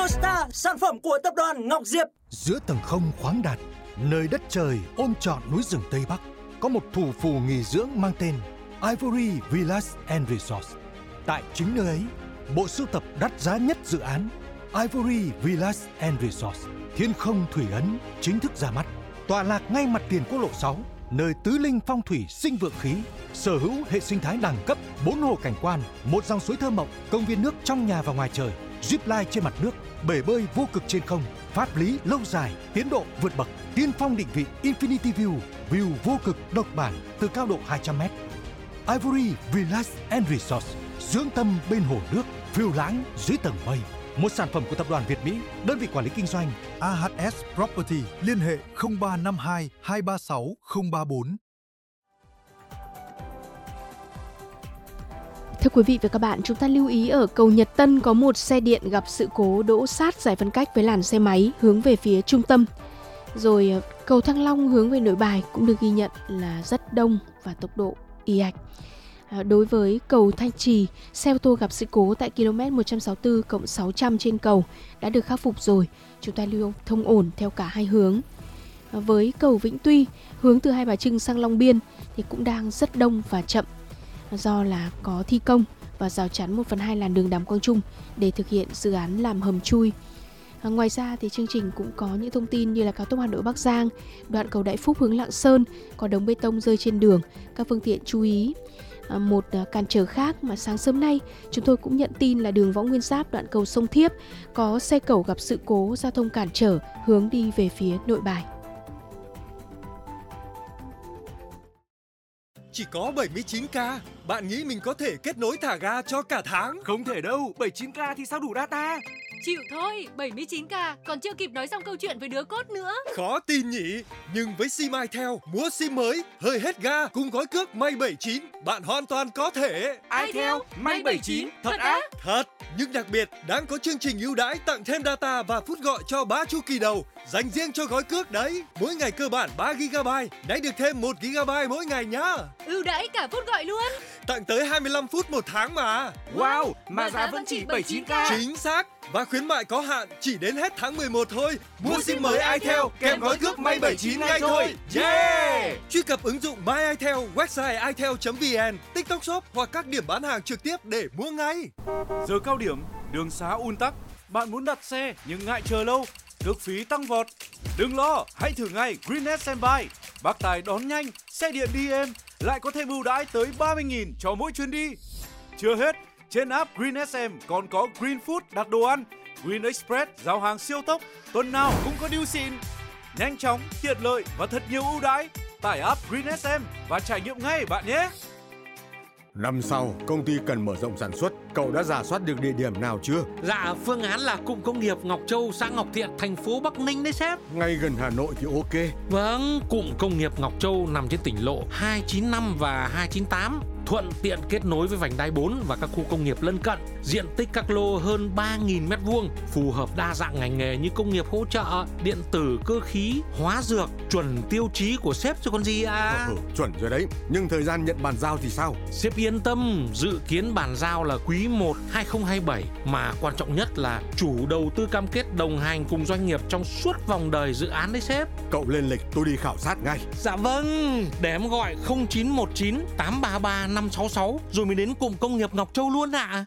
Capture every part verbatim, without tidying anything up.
Costa, sản phẩm của tập đoàn Ngọc Diệp. Giữa tầng không khoáng đạt, nơi đất trời ôm trọn núi rừng Tây Bắc, có một thủ phủ nghỉ dưỡng mang tên Ivory Villas and Resorts. Tại chính nơi ấy, bộ sưu tập đắt giá nhất dự án Ivory Villas and Resorts, Thiên Không Thủy Ấn chính thức ra mắt. Tọa lạc ngay mặt tiền quốc lộ sáu, nơi tứ linh phong thủy sinh vượng khí, sở hữu hệ sinh thái đẳng cấp, bốn hồ cảnh quan, một dòng suối thơ mộng, công viên nước trong nhà và ngoài trời, zip line trên mặt nước, bể bơi vô cực trên không, pháp lý lâu dài, tiến độ vượt bậc, tiên phong định vị Infinity View, view vô cực độc bản từ cao độ hai trăm mét. Ivory Villas and Resorts, dưỡng tâm bên hồ nước, phiêu lãng dưới tầng mây. Một sản phẩm của tập đoàn Việt Mỹ, đơn vị quản lý kinh doanh a hát ét Property, liên hệ không ba năm hai hai ba sáu không ba bốn. Thưa quý vị và các bạn, chúng ta lưu ý ở cầu Nhật Tân có một xe điện gặp sự cố đỗ sát giải phân cách với làn xe máy hướng về phía trung tâm. Rồi cầu Thăng Long hướng về Nội Bài cũng được ghi nhận là rất đông và tốc độ ì ạch. Đối với cầu Thanh Trì, xe ô tô gặp sự cố tại km một trăm sáu mươi tư cộng sáu trăm trên cầu đã được khắc phục rồi. Chúng ta lưu thông ổn theo cả hai hướng. Với cầu Vĩnh Tuy, hướng từ Hai Bà Trưng sang Long Biên thì cũng đang rất đông và chậm, do là có thi công và rào chắn một phần hai làn đường Đàm Quang Trung để thực hiện dự án làm hầm chui. À, ngoài ra thì chương trình cũng có những thông tin như là cao tốc Hà Nội Bắc Giang, đoạn cầu Đại Phúc hướng Lạng Sơn có đống bê tông rơi trên đường, các phương tiện chú ý. À, một à, cản trở khác mà sáng sớm nay chúng tôi cũng nhận tin là đường Võ Nguyên Giáp đoạn cầu Sông Thiếp có xe cẩu gặp sự cố giao thông cản trở hướng đi về phía Nội Bài. Chỉ có bảy mươi chín ca, bạn nghĩ mình có thể kết nối thả ga cho cả tháng? Không thể đâu, bảy mươi chín ca thì sao đủ data? Chịu thôi, bảy mươi chín ca, còn chưa kịp nói xong câu chuyện với đứa cốt nữa. Khó tin nhỉ, nhưng với sim Itel, mua sim mới, hơi hết ga cùng gói cước May bảy chín, bạn hoàn toàn có thể. Itel, May bảy chín, thật á? Thật, nhưng đặc biệt đang có chương trình ưu đãi tặng thêm data và phút gọi cho ba chu kỳ đầu, dành riêng cho gói cước đấy. Mỗi ngày cơ bản ba gi ga bai, nay được thêm một gi ga bai mỗi ngày nhá. Ưu đãi cả phút gọi luôn. Tặng tới hai mươi lăm phút một tháng mà. Wow, mà, mà giá vẫn chỉ bảy mươi chín ca. Chính xác. Và khuyến mại có hạn chỉ đến hết tháng mười một thôi. Mua, Mua sim mới Itel kèm gói cước May bảy chín ngay thôi. Yeah! Truy cập ứng dụng My Itel, website itel chấm vn, TikTok Shop hoặc các điểm bán hàng trực tiếp để mua ngay. Giờ cao điểm, đường xá un tắc, bạn muốn đặt xe nhưng ngại chờ lâu, cước phí tăng vọt. Đừng lo, hãy thử ngay Greennet Standby. Bác tài đón nhanh, xe điện đi êm, lại có thêm ưu đãi tới ba mươi nghìn cho mỗi chuyến đi. Chưa hết, trên app Green ét em còn có Green Food đặt đồ ăn, Green Express giao hàng siêu tốc, tuần nào cũng có deal xịn. Nhanh chóng, tiện lợi và thật nhiều ưu đãi. Tải app Green ét em và trải nghiệm ngay bạn nhé. Năm sau, công ty cần mở rộng sản xuất, cậu đã rà soát được địa điểm nào chưa? Dạ, phương án là cụm công nghiệp Ngọc Châu, xã Ngọc Thiện, thành phố Bắc Ninh đấy sếp. Ngay gần Hà Nội thì ok. Vâng, cụm công nghiệp Ngọc Châu nằm trên tỉnh lộ hai chín năm và hai chín tám, thuận tiện kết nối với vành đai bốn và các khu công nghiệp lân cận. Diện tích các lô hơn ba nghìn mét vuông, phù hợp đa dạng ngành nghề như công nghiệp hỗ trợ, điện tử, cơ khí, hóa dược, chuẩn tiêu chí của sếp chứ còn gì à. Ừ, chuẩn rồi đấy, nhưng thời gian nhận bàn giao thì sao? Sếp yên tâm, dự kiến bàn giao là quý một hai không hai bảy, mà quan trọng nhất là chủ đầu tư cam kết đồng hành cùng doanh nghiệp trong suốt vòng đời dự án đấy sếp. Cậu lên lịch, tôi đi khảo sát ngay. Dạ vâng, để em gọi không chín một chín tám ba ba năm sáu sáu rồi mới đến cụm công nghiệp Ngọc Châu luôn ạ. À.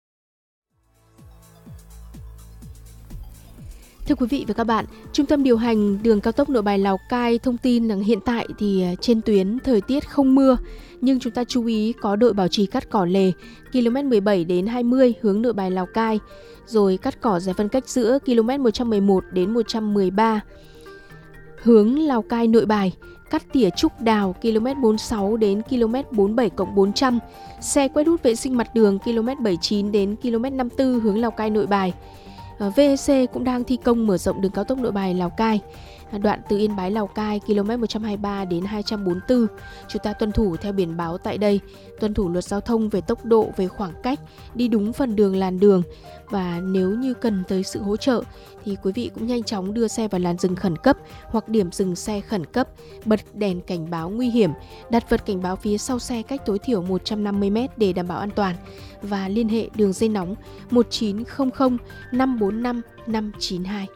Thưa quý vị và các bạn, Trung tâm điều hành đường cao tốc Nội Bài Lào Cai thông tin rằng hiện tại thì trên tuyến thời tiết không mưa, nhưng chúng ta chú ý có đội bảo trì cắt cỏ lề km mười bảy đến hai mươi hướng Nội Bài Lào Cai, rồi cắt cỏ giải phân cách giữa km một trăm mười một đến một trăm mười ba hướng Lào Cai Nội Bài, cắt tỉa Trúc Đào km bốn mươi sáu đến km bốn mươi bảy cộng bốn trăm, xe quét hút vệ sinh mặt đường km bảy mươi chín đến km năm mươi tư hướng Lào Cai Nội Bài. vê e xê cũng đang thi công mở rộng đường cao tốc Nội Bài Lào Cai. đoạn từ Yên Bái Lào Cai ki lô mét một trăm hai mươi ba đến hai trăm bốn mươi tư. Chúng ta tuân thủ theo biển báo tại đây, tuân thủ luật giao thông về tốc độ, về khoảng cách, đi đúng phần đường làn đường. Và nếu như cần tới sự hỗ trợ thì quý vị cũng nhanh chóng đưa xe vào làn dừng khẩn cấp hoặc điểm dừng xe khẩn cấp, bật đèn cảnh báo nguy hiểm, đặt vật cảnh báo phía sau xe cách tối thiểu một trăm năm mươi mét để đảm bảo an toàn, và liên hệ đường dây nóng một chín không không năm bốn năm năm chín hai.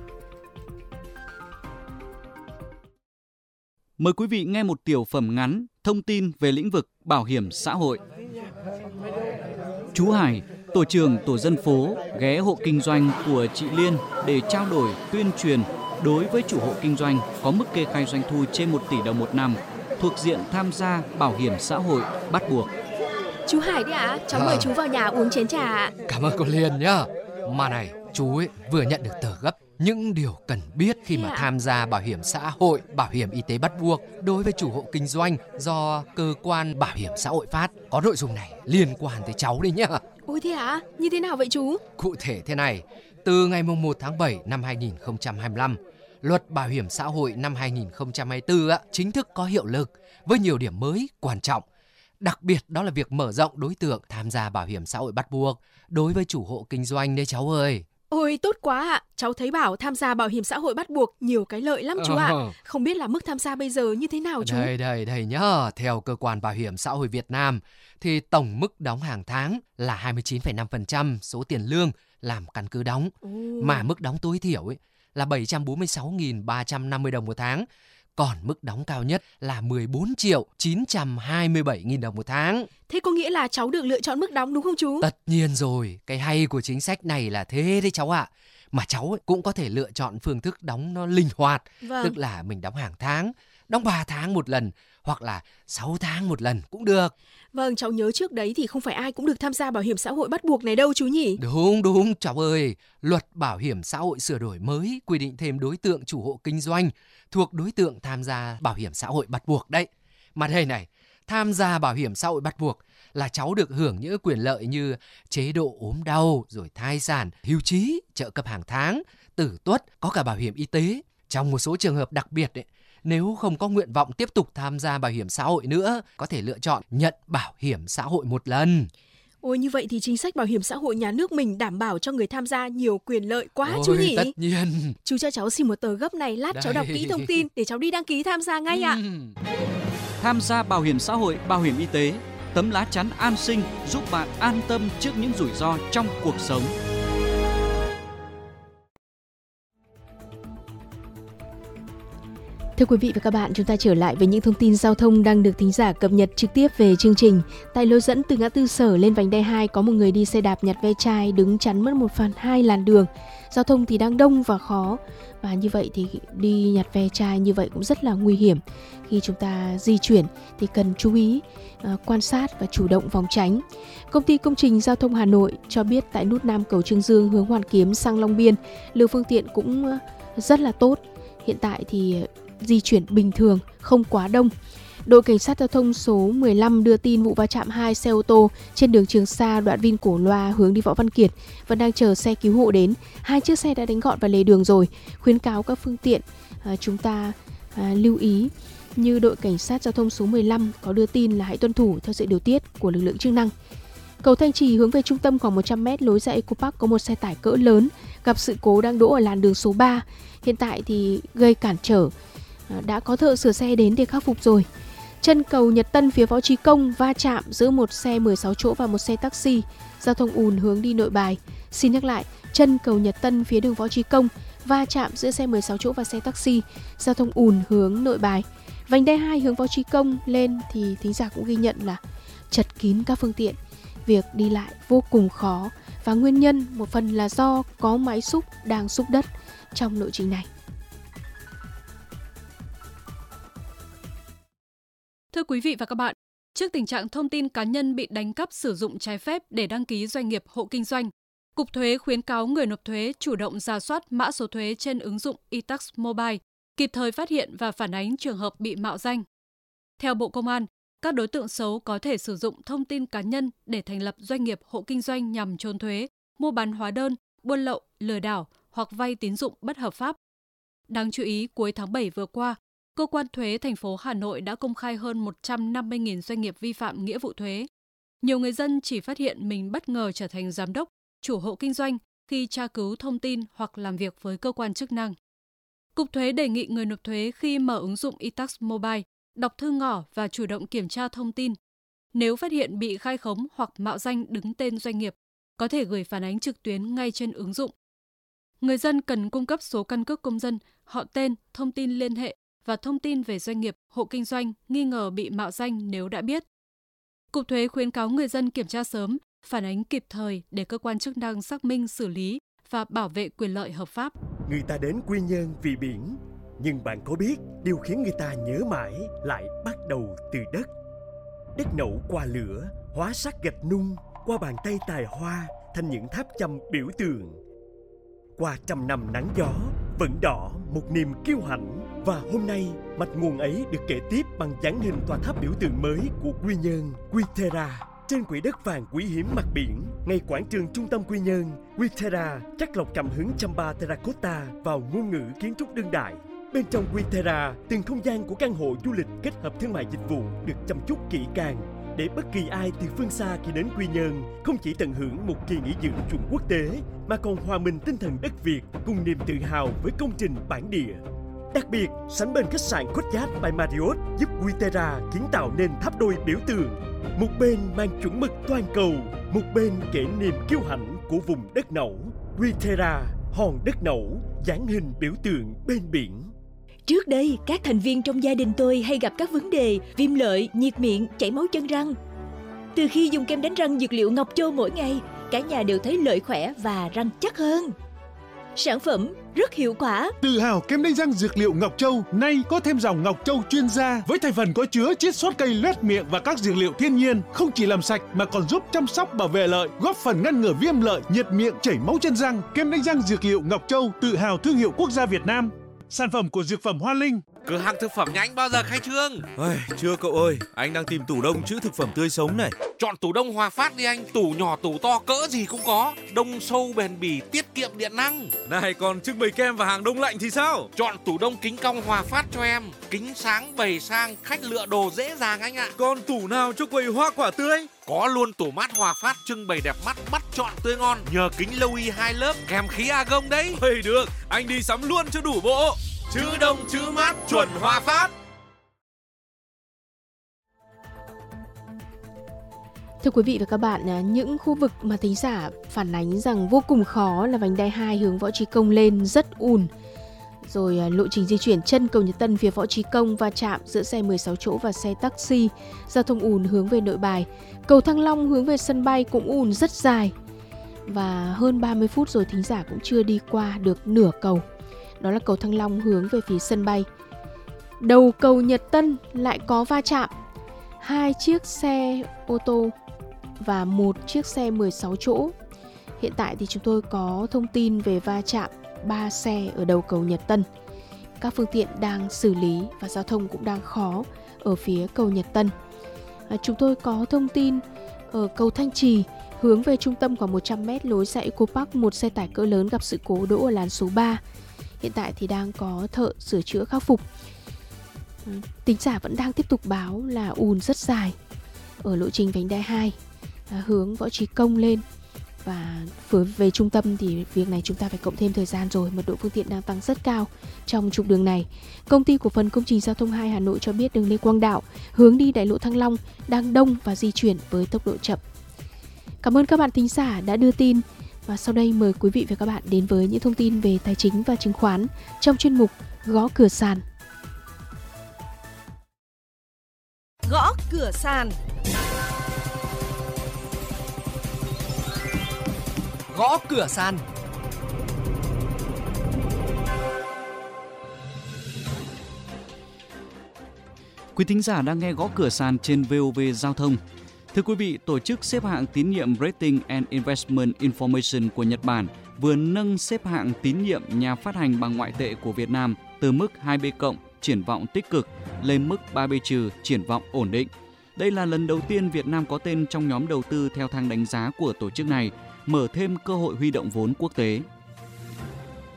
Mời quý vị nghe một tiểu phẩm ngắn thông tin về lĩnh vực bảo hiểm xã hội. Chú Hải, tổ trưởng tổ dân phố, ghé hộ kinh doanh của chị Liên để trao đổi tuyên truyền đối với chủ hộ kinh doanh có mức kê khai doanh thu trên một tỷ đồng một năm, thuộc diện tham gia bảo hiểm xã hội bắt buộc. Chú Hải đấy ạ, à? Cháu à. mời chú vào nhà uống chén trà ạ. Cảm ơn cô Liên nhá. Mà này, chú ấy vừa nhận được tờ gấp những điều cần biết khi mà tham gia bảo hiểm xã hội, bảo hiểm y tế bắt buộc đối với chủ hộ kinh doanh do cơ quan bảo hiểm xã hội phát. Có nội dung này liên quan tới cháu đấy nhá. Ôi thế hả? Như thế nào vậy chú? Cụ thể thế này, từ ngày mùng một tháng bảy năm hai nghìn không trăm hai mươi lăm, Luật Bảo hiểm xã hội năm hai nghìn không trăm hai mươi tư á, chính thức có hiệu lực với nhiều điểm mới quan trọng. Đặc biệt đó là việc mở rộng đối tượng tham gia bảo hiểm xã hội bắt buộc đối với chủ hộ kinh doanh đấy cháu ơi. Ôi tốt quá ạ, cháu thấy bảo tham gia bảo hiểm xã hội bắt buộc nhiều cái lợi lắm chú ạ. Ờ. Không biết là mức tham gia bây giờ như thế nào chú? Đây đây đây nhá, theo cơ quan bảo hiểm xã hội Việt Nam thì tổng mức đóng hàng tháng là hai mươi chín phẩy năm phần trăm số tiền lương làm căn cứ đóng. Ồ. Mà mức đóng tối thiểu ấy là bảy trăm bốn mươi sáu nghìn ba trăm năm mươi đồng một tháng. Còn mức đóng cao nhất là mười bốn triệu chín trăm hai mươi bảy nghìn đồng một tháng. Thế có nghĩa là cháu được lựa chọn mức đóng đúng không chú? Tất nhiên rồi, cái hay của chính sách này là thế đấy cháu ạ. À. Mà cháu ấy cũng có thể lựa chọn phương thức đóng nó linh hoạt. Vâng. Tức là mình đóng hàng tháng, đóng ba tháng một lần hoặc là sáu tháng một lần cũng được. Vâng, cháu nhớ trước đấy thì không phải ai cũng được tham gia bảo hiểm xã hội bắt buộc này đâu chú nhỉ? Đúng đúng cháu ơi, Luật Bảo hiểm xã hội sửa đổi mới quy định thêm đối tượng chủ hộ kinh doanh thuộc đối tượng tham gia bảo hiểm xã hội bắt buộc đấy. Mà đây này, tham gia bảo hiểm xã hội bắt buộc là cháu được hưởng những quyền lợi như chế độ ốm đau, rồi thai sản, hưu trí, trợ cấp hàng tháng, tử tuất, có cả bảo hiểm y tế. Trong một số trường hợp đặc biệt ấy, nếu không có nguyện vọng tiếp tục tham gia bảo hiểm xã hội nữa, có thể lựa chọn nhận bảo hiểm xã hội một lần. Ôi như vậy thì chính sách bảo hiểm xã hội nhà nước mình đảm bảo cho người tham gia nhiều quyền lợi quá. Ôi, chú nhỉ? Tất nhiên. Chú cho cháu xin một tờ gấp này, lát Đây. cháu đọc kỹ thông tin để cháu đi đăng ký tham gia ngay ạ. Uhm. Tham gia bảo hiểm xã hội, bảo hiểm y tế, tấm lá chắn an sinh giúp bạn an tâm trước những rủi ro trong cuộc sống. Thưa quý vị và các bạn, chúng ta trở lại với những thông tin giao thông đang được thính giả cập nhật trực tiếp về chương trình. Tại lối dẫn từ ngã tư Sở lên vành đai hai có một người đi xe đạp nhặt ve chai đứng chắn mất một phần hai làn đường. Giao thông thì đang đông và khó, và như vậy thì đi nhặt ve chai như vậy cũng rất là nguy hiểm. Khi chúng ta di chuyển thì cần chú ý, uh, quan sát và chủ động phòng tránh. Công ty Công trình Giao thông Hà Nội cho biết tại nút Nam cầu Trương Dương hướng Hoàn Kiếm sang Long Biên, lượng phương tiện cũng uh, rất là tốt. Hiện tại thì uh, di chuyển bình thường, không quá đông. Đội Cảnh sát Giao thông số mười lăm đưa tin vụ va chạm hai xe ô tô trên đường Trường Sa đoạn Vin Cổ Loa hướng đi Võ Văn Kiệt vẫn đang chờ xe cứu hộ đến. Hai chiếc xe đã đánh gọn vào lề đường rồi. Khuyến cáo các phương tiện à, chúng ta à, lưu ý, như đội Cảnh sát Giao thông số mười lăm có đưa tin là hãy tuân thủ theo sự điều tiết của lực lượng chức năng. Cầu Thanh Trì hướng về trung tâm khoảng một trăm mét lối ra Eco Park có một xe tải cỡ lớn gặp sự cố đang đỗ ở làn đường số ba. Hiện tại thì gây cản trở, đã có thợ sửa xe đến để khắc phục rồi. Chân cầu Nhật Tân phía Võ Trí Công va chạm giữa một xe mười sáu chỗ và một xe taxi, giao thông ùn hướng đi Nội Bài. Xin nhắc lại, chân cầu Nhật Tân phía đường Võ Trí Công va chạm giữa xe mười sáu chỗ và xe taxi, giao thông ùn hướng Nội Bài. Vành đai hai hướng Võ Trí Công lên thì thính giả cũng ghi nhận là chật kín các phương tiện, việc đi lại vô cùng khó, và nguyên nhân một phần là do có máy xúc đang xúc đất trong lộ trình này. Thưa quý vị và các bạn, trước tình trạng thông tin cá nhân bị đánh cắp sử dụng trái phép để đăng ký doanh nghiệp hộ kinh doanh, Cục Thuế khuyến cáo người nộp thuế chủ động rà soát mã số thuế trên ứng dụng e-tax mobile, kịp thời phát hiện và phản ánh trường hợp bị mạo danh. Theo Bộ Công an, các đối tượng xấu có thể sử dụng thông tin cá nhân để thành lập doanh nghiệp hộ kinh doanh nhằm trốn thuế, mua bán hóa đơn, buôn lậu, lừa đảo hoặc vay tín dụng bất hợp pháp. Đáng chú ý, cuối tháng bảy vừa qua, Cơ quan thuế thành phố Hà Nội đã công khai hơn một trăm năm mươi nghìn doanh nghiệp vi phạm nghĩa vụ thuế. Nhiều người dân chỉ phát hiện mình bất ngờ trở thành giám đốc, chủ hộ kinh doanh khi tra cứu thông tin hoặc làm việc với cơ quan chức năng. Cục thuế đề nghị người nộp thuế khi mở ứng dụng e-tax mobile, đọc thư ngỏ và chủ động kiểm tra thông tin. Nếu phát hiện bị khai khống hoặc mạo danh đứng tên doanh nghiệp, có thể gửi phản ánh trực tuyến ngay trên ứng dụng. Người dân cần cung cấp số căn cước công dân, họ tên, thông tin liên hệ và thông tin về doanh nghiệp, hộ kinh doanh nghi ngờ bị mạo danh nếu đã biết. Cục thuế khuyến cáo người dân kiểm tra sớm, phản ánh kịp thời để cơ quan chức năng xác minh, xử lý và bảo vệ quyền lợi hợp pháp. Người ta đến Quy Nhơn vì biển, nhưng bạn có biết điều khiến người ta nhớ mãi lại bắt đầu từ đất. Đất nẫu qua lửa, hóa sắc gạch nung, qua bàn tay tài hoa thành những tháp chăm biểu tượng. Qua trăm năm nắng gió, vẫn đỏ một niềm kiêu hãnh. Và hôm nay, mạch nguồn ấy được kể tiếp bằng dáng hình tòa tháp biểu tượng mới của Quy Nhơn, Quy-Tera. Trên quỹ đất vàng quý hiếm mặt biển, ngay quảng trường trung tâm Quy Nhơn, Quy-Tera chắc lọc cảm hứng Chamba Terracotta vào ngôn ngữ kiến trúc đương đại. Bên trong Quy-Tera, từng không gian của căn hộ du lịch kết hợp thương mại dịch vụ được chăm chút kỹ càng, để bất kỳ ai từ phương xa khi đến Quy Nhơn không chỉ tận hưởng một kỳ nghỉ dưỡng chuẩn quốc tế, mà còn hòa mình tinh thần đất Việt cùng niềm tự hào với công trình bản địa. Đặc biệt, sánh bên khách sạn Courtyard by Marriott giúp Quy-Tera kiến tạo nên tháp đôi biểu tượng. Một bên mang chuẩn mực toàn cầu, một bên kể niềm kiêu hãnh của vùng đất nẫu. Quy-Tera, hòn đất nẫu, dáng hình biểu tượng bên biển. Trước đây, các thành viên trong gia đình tôi hay gặp các vấn đề viêm lợi, nhiệt miệng, chảy máu chân răng. Từ khi dùng kem đánh răng dược liệu Ngọc Châu mỗi ngày, cả nhà đều thấy lợi khỏe và răng chắc hơn. Sản phẩm rất hiệu quả. Tự hào kem đánh răng dược liệu Ngọc Châu nay có thêm dòng Ngọc Châu chuyên gia với thành phần có chứa chiết xuất cây loét miệng và các dược liệu thiên nhiên, không chỉ làm sạch mà còn giúp chăm sóc bảo vệ lợi, góp phần ngăn ngừa viêm lợi, nhiệt miệng, chảy máu chân răng. Kem đánh răng dược liệu Ngọc Châu, tự hào thương hiệu quốc gia Việt Nam. Sản phẩm của dược phẩm Hoa Linh. Cửa hàng thực phẩm nhà anh bao giờ khai trương? Ôi, chưa cậu ơi, anh đang tìm tủ đông chữ thực phẩm tươi sống này. Chọn tủ đông Hòa Phát đi anh, tủ nhỏ tủ to cỡ gì cũng có, đông sâu bền bỉ, tiết kiệm điện năng. Này, còn trưng bày kem và hàng đông lạnh thì sao? Chọn tủ đông kính cong Hòa Phát cho em, kính sáng bày sang, khách lựa đồ dễ dàng anh ạ. Còn tủ nào cho quầy hoa quả tươi? Có luôn tủ mát Hòa Phát trưng bày đẹp mắt, bắt chọn tươi ngon, nhờ kính lâu y hai lớp kèm khí argon đấy. Ôi được, anh đi sắm luôn cho đủ bộ. Chữ đông chữ mát chuẩn Hòa Phát. Thưa quý vị và các bạn, những khu vực mà thính giả phản ánh rằng vô cùng khó là vành đai hai hướng Võ Trí Công lên rất ùn. Rồi lộ trình di chuyển chân cầu Nhật Tân phía Võ Trí Công va chạm giữa xe mười sáu chỗ và xe taxi, giao thông ùn hướng về Nội Bài. Cầu Thăng Long hướng về sân bay cũng ùn rất dài. Và hơn ba mươi phút rồi thính giả cũng chưa đi qua được nửa cầu. Đó là cầu Thăng Long hướng về phía sân bay. Đầu cầu Nhật Tân lại có va chạm. Hai chiếc xe ô tô và một chiếc xe mười sáu chỗ. Hiện tại thì chúng tôi có thông tin về va chạm ba xe ở đầu cầu Nhật Tân. Các phương tiện đang xử lý và giao thông cũng đang khó ở phía cầu Nhật Tân. À, chúng tôi có thông tin ở cầu Thanh Trì hướng về trung tâm khoảng một trăm mét lối ra Eco Park, một xe tải cỡ lớn gặp sự cố đỗ ở làn số ba. Hiện tại thì đang có thợ sửa chữa khắc phục. Thính giả vẫn đang tiếp tục báo là ùn rất dài ở lộ trình vành đai hai à, hướng Võ Trí Công lên. Và về trung tâm thì việc này chúng ta phải cộng thêm thời gian rồi. Mật độ phương tiện đang tăng rất cao trong trục đường này. Công ty cổ phần Công trình Giao thông hai Hà Nội cho biết đường Lê Quang Đạo hướng đi đại lộ Thăng Long đang đông và di chuyển với tốc độ chậm. Cảm ơn các bạn thính giả đã đưa tin. Và sau đây mời quý vị và các bạn đến với những thông tin về tài chính và chứng khoán trong chuyên mục Gõ Cửa Sàn. Gõ Cửa Sàn. Gõ Cửa Sàn. Quý thính giả đang nghe Gõ Cửa Sàn trên vê o vê Giao thông. Thưa quý vị, tổ chức xếp hạng tín nhiệm Rating and Investment Information của Nhật Bản vừa nâng xếp hạng tín nhiệm nhà phát hành bằng ngoại tệ của Việt Nam từ mức hai B cộng triển vọng tích cực lên mức ba B trừ triển vọng ổn định. Đây là lần đầu tiên Việt Nam có tên trong nhóm đầu tư theo thang đánh giá của tổ chức này, mở thêm cơ hội huy động vốn quốc tế.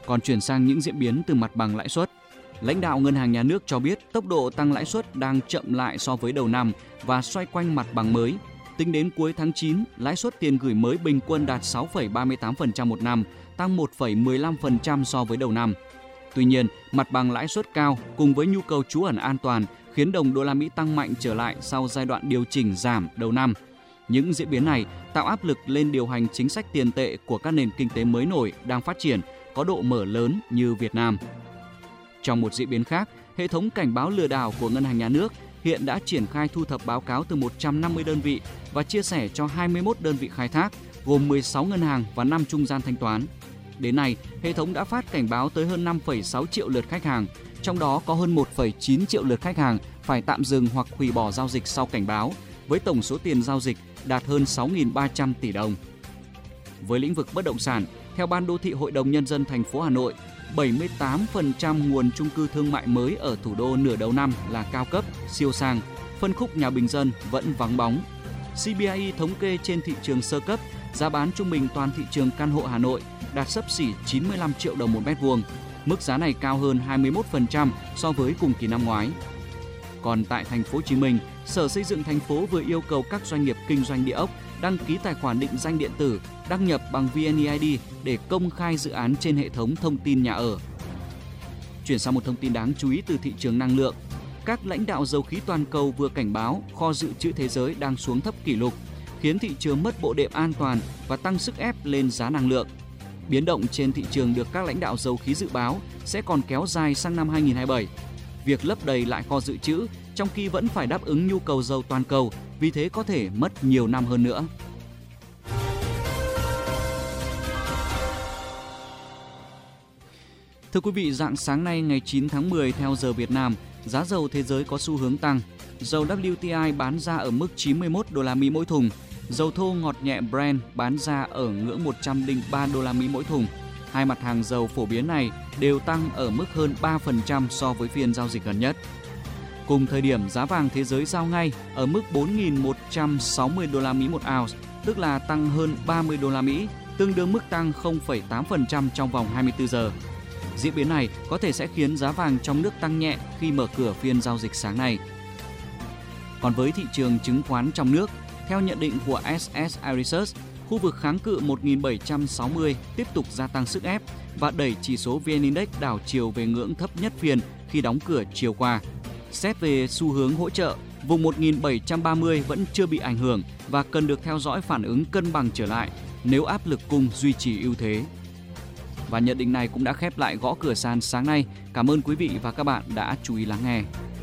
Còn chuyển sang những diễn biến từ mặt bằng lãi suất. Lãnh đạo Ngân hàng Nhà nước cho biết tốc độ tăng lãi suất đang chậm lại so với đầu năm và xoay quanh mặt bằng mới. Tính đến cuối tháng chín, lãi suất tiền gửi mới bình quân đạt sáu phẩy ba mươi tám phần trăm một năm, tăng một phẩy mười lăm phần trăm so với đầu năm. Tuy nhiên, mặt bằng lãi suất cao cùng với nhu cầu trú ẩn an toàn khiến đồng đô la Mỹ tăng mạnh trở lại sau giai đoạn điều chỉnh giảm đầu năm. Những diễn biến này tạo áp lực lên điều hành chính sách tiền tệ của các nền kinh tế mới nổi đang phát triển, có độ mở lớn như Việt Nam. Trong một diễn biến khác, hệ thống cảnh báo lừa đảo của Ngân hàng Nhà nước hiện đã triển khai thu thập báo cáo từ một trăm năm mươi đơn vị và chia sẻ cho hai mươi mốt đơn vị khai thác, gồm mười sáu ngân hàng và năm trung gian thanh toán. Đến nay, hệ thống đã phát cảnh báo tới hơn năm phẩy sáu triệu lượt khách hàng, trong đó có hơn một phẩy chín triệu lượt khách hàng phải tạm dừng hoặc hủy bỏ giao dịch sau cảnh báo, với tổng số tiền giao dịch đạt hơn sáu nghìn ba trăm tỷ đồng. Với lĩnh vực bất động sản, theo Ban Đô thị Hội đồng Nhân dân thành phố Hà Nội, bảy mươi tám phần trăm nguồn chung cư thương mại mới ở thủ đô nửa đầu năm là cao cấp, siêu sang, phân khúc nhà bình dân vẫn vắng bóng. xê bê i thống kê trên thị trường sơ cấp, giá bán trung bình toàn thị trường căn hộ Hà Nội đạt xấp xỉ chín mươi lăm triệu đồng một mét vuông. Mức giá này cao hơn hai mươi mốt phần trăm so với cùng kỳ năm ngoái. Còn tại thành phố Hồ Chí Minh, Sở Xây dựng thành phố vừa yêu cầu các doanh nghiệp kinh doanh địa ốc đăng ký tài khoản định danh điện tử, đăng nhập bằng vê en e i đê để công khai dự án trên hệ thống thông tin nhà ở. Chuyển sang một thông tin đáng chú ý từ thị trường năng lượng. Các lãnh đạo dầu khí toàn cầu vừa cảnh báo kho dự trữ thế giới đang xuống thấp kỷ lục, khiến thị trường mất bộ đệm an toàn và tăng sức ép lên giá năng lượng. Biến động trên thị trường được các lãnh đạo dầu khí dự báo sẽ còn kéo dài sang năm hai nghìn không trăm hai mươi bảy. Việc lấp đầy lại kho dự trữ trong khi vẫn phải đáp ứng nhu cầu dầu toàn cầu, vì thế có thể mất nhiều năm hơn nữa. Thưa quý vị, rạng sáng nay ngày chín tháng mười theo giờ Việt Nam, giá dầu thế giới có xu hướng tăng. Dầu vê kép tê i bán ra ở mức chín mươi mốt đô la Mỹ mỗi thùng. Dầu thô ngọt nhẹ Brent bán ra ở ngưỡng một trăm lẻ ba đô la Mỹ mỗi thùng. Hai mặt hàng dầu phổ biến này đều tăng ở mức hơn ba phần trăm so với phiên giao dịch gần nhất. Cùng thời điểm, giá vàng thế giới giao ngay ở mức bốn nghìn một trăm sáu mươi đô la Mỹ một ounce, tức là tăng hơn ba mươi đô la Mỹ, tương đương mức tăng không phẩy tám phần trăm trong vòng hai mươi tư giờ. Diễn biến này có thể sẽ khiến giá vàng trong nước tăng nhẹ khi mở cửa phiên giao dịch sáng nay. Còn với thị trường chứng khoán trong nước, theo nhận định của ét ét i Research, khu vực kháng cự một nghìn bảy trăm sáu mươi tiếp tục gia tăng sức ép và đẩy chỉ số vê en Index đảo chiều về ngưỡng thấp nhất phiên khi đóng cửa chiều qua. Xét về xu hướng hỗ trợ, vùng một nghìn bảy trăm ba mươi vẫn chưa bị ảnh hưởng và cần được theo dõi phản ứng cân bằng trở lại nếu áp lực cung duy trì ưu thế. Và nhận định này cũng đã khép lại gõ cửa sàn sáng nay. Cảm ơn quý vị và các bạn đã chú ý lắng nghe.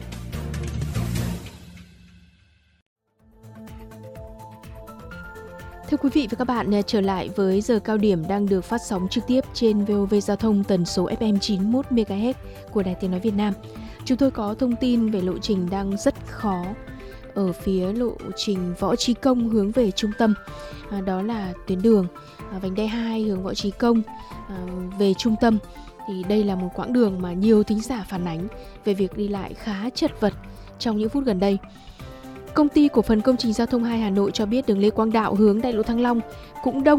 Thưa quý vị và các bạn, trở lại với giờ cao điểm đang được phát sóng trực tiếp trên vê o vê Giao thông tần số ép em chín mươi mốt mê ga héc của Đài Tiếng nói Việt Nam. Chúng tôi có thông tin về lộ trình đang rất khó ở phía lộ trình Võ Trí Công hướng về trung tâm. À, đó là tuyến đường à, vành đai hai hướng Võ Trí Công à, về trung tâm. Thì đây là một quãng đường mà nhiều thính giả phản ánh về việc đi lại khá chật vật trong những phút gần đây. Công ty cổ phần công trình giao thông hai Hà Nội cho biết đường Lê Quang Đạo hướng đại lộ Thăng Long cũng đông